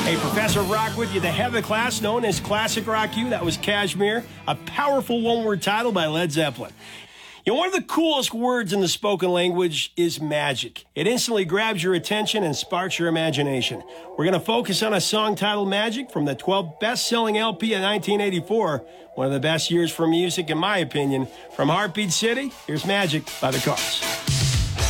Hey, Professor Rock with you. The head of the class known as Classic Rock U. That was Kashmir, a powerful one-word title by Led Zeppelin. You know, one of the coolest words in the spoken language is magic. It instantly grabs your attention and sparks your imagination. We're going to focus on a song titled Magic from the 12th best-selling LP of 1984. One of the best years for music, in my opinion. From Heartbeat City, here's Magic by The Cars.